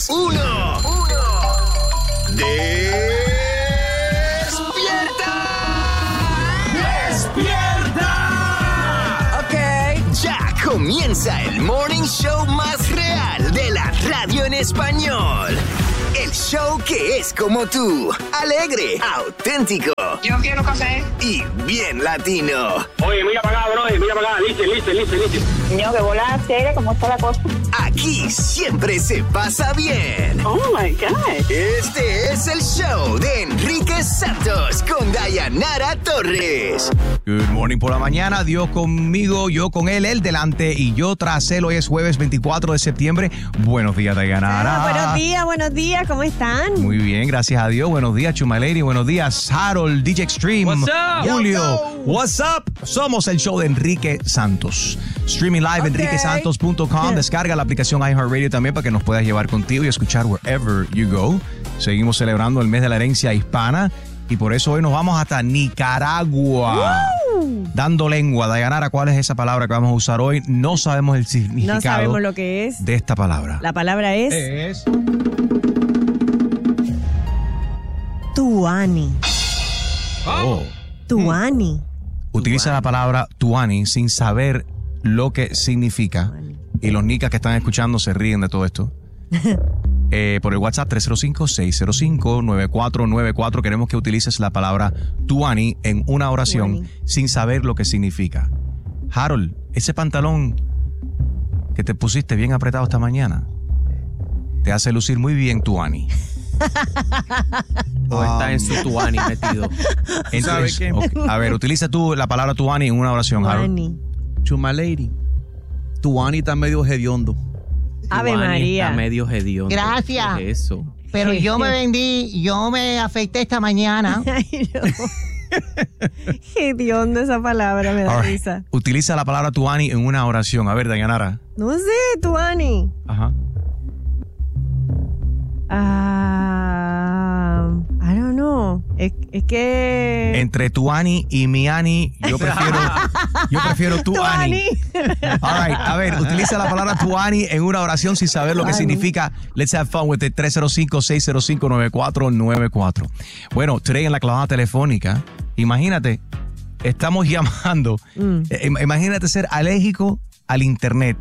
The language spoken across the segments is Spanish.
1. ¡Despierta! Ok. Ya comienza el morning show más real de la radio en español. El show que es como tú, alegre, auténtico. Yo quiero café. Y bien latino. Oye, mira para acá, bro, mira para acá, listo. Niño, que bola seria, ¿cómo está la cosa? Aquí siempre se pasa bien. Oh, my God. Este es el show de Enrique Santos con Dayanara Torres. Good morning por la mañana, Dios conmigo, yo con él delante y yo tras él. Hoy es jueves 24 de septiembre. Buenos días, Dayanara. Buenos días, ¿cómo están? Muy bien, gracias a Dios. Buenos días, Chuma Lady. Buenos días, Harold, DJ Extreme. What's up? Julio, what's up? Somos el show de Enrique Santos. Streaming live, enriquesantos.com. Descarga la aplicación iHeartRadio también para que nos puedas llevar contigo y escuchar wherever you go. Seguimos celebrando el mes de la herencia hispana y por eso hoy nos vamos hasta Nicaragua. Dando lengua. Dayanara, ¿cuál es esa palabra que vamos a usar hoy? No sabemos el significado. No sabemos lo que es. De esta palabra. La palabra es tuani. Oh. Tuani. Utiliza la palabra tuani sin saber lo que significa. Y los nicas que están escuchando se ríen de todo esto. Por el WhatsApp 305-605-9494 queremos que utilices la palabra tuani en una oración tuani, sin saber lo que significa. Harold, ese pantalón que te pusiste bien apretado esta mañana te hace lucir muy bien tuani. O está en su tuani metido. ¿Sabe qué? Okay. A ver, utiliza tú la palabra tuani en una oración, Harold. Tuani. Chuma Lady, Tuani está medio hediondo. Ave Tuani María. Está medio hediondo. Gracias. ¿Qué es eso? Pero yo me vendí, yo me afeité esta mañana. Ay, no. Qué hediondo esa palabra, me da All right. risa. Utiliza la palabra tuani en una oración. A ver, Dayanara. No sé, tuani. Ajá. I don't know. Es que... Entre tuani y miani, yo prefiero tuani. All right, a ver, utiliza la palabra tuani en una oración sin saber lo que significa. Let's have fun with it. 305-605-9494. Bueno, today en la clavada telefónica, imagínate, estamos llamando. Imagínate ser alérgico al internet,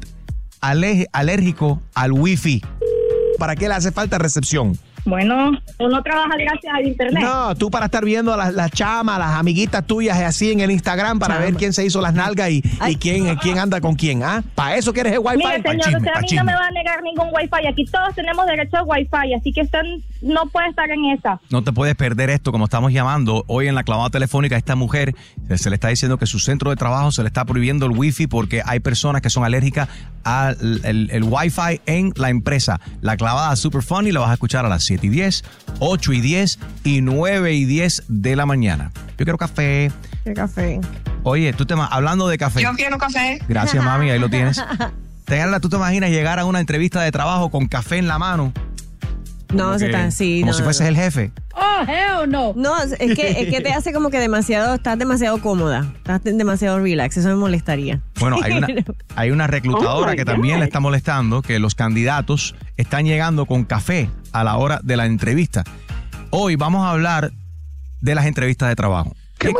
alérgico al wifi. ¿Para qué le hace falta recepción? Bueno, uno trabaja gracias al internet. No, tú para estar viendo a las chamas, las amiguitas tuyas así en el Instagram para ver quién se hizo las nalgas y quién anda con quién, ¿ah? ¿Para eso quieres el wifi? Mire, señor, usted a mí no me va a negar ningún wifi. Aquí todos tenemos derecho al wifi, así que usted no puede estar en esa. No te puedes perder esto, como estamos llamando hoy en la clavada telefónica. A esta mujer se le está diciendo que su centro de trabajo se le está prohibiendo el wifi porque hay personas que son alérgicas al el wifi en la empresa. La clavada super funny la vas a escuchar a las 7:10, 8:10 y 9:10 de la mañana. Yo quiero café. ¿Qué café? Oye, hablando de café. Yo quiero café. Gracias, mami, ahí lo tienes. ¿Tú te imaginas llegar a una entrevista de trabajo con café en la mano? No, se está así. Como si fueses el jefe. Oh, hell no. No, es que te hace como que estás demasiado cómoda, estás demasiado relax, eso me molestaría. Bueno, hay una reclutadora que también le está molestando que los candidatos están llegando con café a la hora de la entrevista. Hoy vamos a hablar de las entrevistas de trabajo.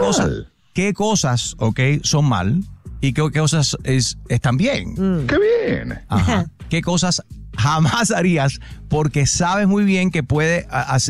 ¿Qué cosas, son mal y qué cosas están bien? ¡Qué bien! Ajá. ¿Qué cosas jamás harías porque sabes muy bien que puede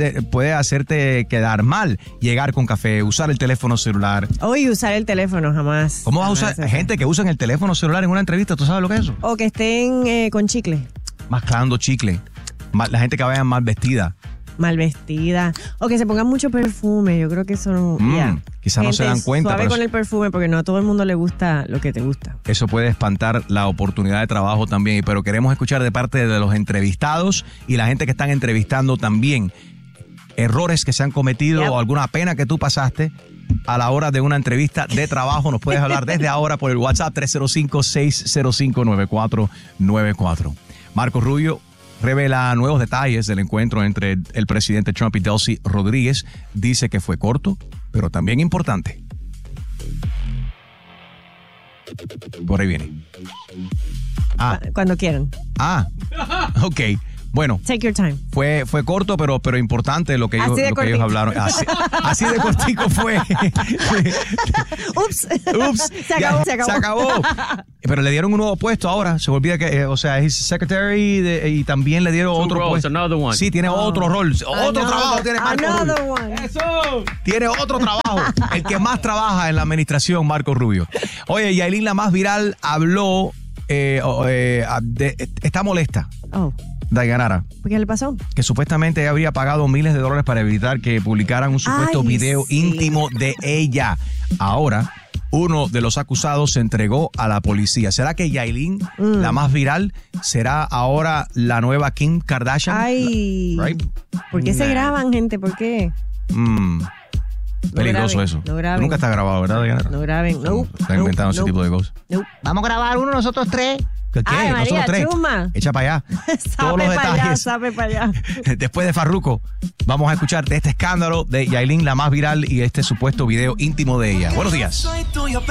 hacerte quedar mal? Llegar con café, usar el teléfono celular. Hoy usar el teléfono jamás. ¿Cómo vas a usar? Jamás. Gente que usa el teléfono celular en una entrevista, ¿tú sabes lo que es eso? O que estén con chicle. Mascando chicle. La gente que vaya mal vestida. Mal vestida. O que se pongan mucho perfume. Yo creo que eso no... Quizás no se dan cuenta. Suave pero con el perfume porque no a todo el mundo le gusta lo que te gusta. Eso puede espantar la oportunidad de trabajo también. Pero queremos escuchar de parte de los entrevistados y la gente que están entrevistando también. Errores que se han cometido o alguna pena que tú pasaste a la hora de una entrevista de trabajo. Nos puedes hablar desde ahora por el WhatsApp 305-605-9494. Marco Rubio revela nuevos detalles del encuentro entre el presidente Trump y Delcy Rodríguez. Dice que fue corto, pero también importante. Por ahí viene. Cuando quieran. Ok. Bueno, Take your time. fue corto, pero importante lo que ellos hablaron. Así de cortico fue. Ups. Se acabó. Pero le dieron un nuevo puesto ahora. Se olvida que, es secretary y también le dieron otro puesto. Sí, tiene otro rol. Otro trabajo tiene Marco Rubio. ¡Eso! Tiene otro trabajo. El que más trabaja en la administración, Marco Rubio. Oye, Yailin, la más viral, habló, está molesta. Dayanara. ¿Por qué le pasó? Que supuestamente ella habría pagado miles de dólares para evitar que publicaran un supuesto video íntimo de ella. Ahora, uno de los acusados se entregó a la policía. ¿Será que Yailin, la más viral, será ahora la nueva Kim Kardashian? Right? ¿Por qué se graban, gente? ¿Por qué? Peligroso eso. No graben. Nunca está grabado, ¿verdad, Dayanara? No graben. Está inventando ese tipo de cosas. Vamos a grabar uno nosotros tres. ¿Qué? Ay, María, nosotros tres. chuma. Echa para allá. Todos los detalles. Sabe para allá. Después de Farruko, vamos a escuchar de este escándalo de Yailin, la más viral, y este supuesto video íntimo de ella. Buenos días.